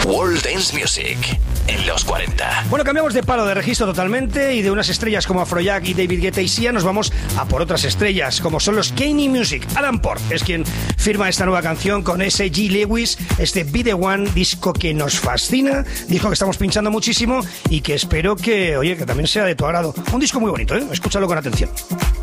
World Dance Music en los 40. Bueno, cambiamos de palo de registro totalmente y de unas estrellas como Afrojack y David Guetta y Sia nos vamos a por otras estrellas como son los Kanye Music. Adam Port es quien firma esta nueva canción con S.G. Lewis, este Be The One, disco que nos fascina, disco que estamos pinchando muchísimo y que espero que, oye, que también sea de tu agrado. Un disco muy bonito, ¿eh? Escúchalo con atención.